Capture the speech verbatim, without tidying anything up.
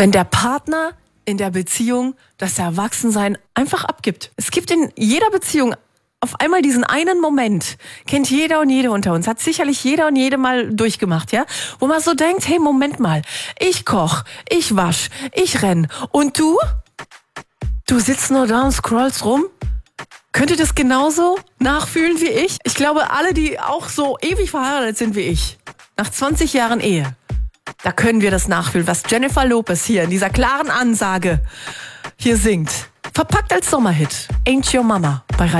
wenn der Partner in der Beziehung das Erwachsensein einfach abgibt. Es gibt in jeder Beziehung auf einmal diesen einen Moment, kennt jeder und jede unter uns, hat sicherlich jeder und jede mal durchgemacht, ja, wo man so denkt, hey, Moment mal, ich koch, ich wasch, ich renn und du? Du sitzt nur da und scrollst rum? Könnt ihr das genauso nachfühlen wie ich? Ich glaube, alle, die auch so ewig verheiratet sind wie ich, nach zwanzig Jahren Ehe, da können wir das nachfühlen, was Jennifer Lopez hier in dieser klaren Ansage hier singt. Verpackt als Sommerhit. Ain't Your Mama bei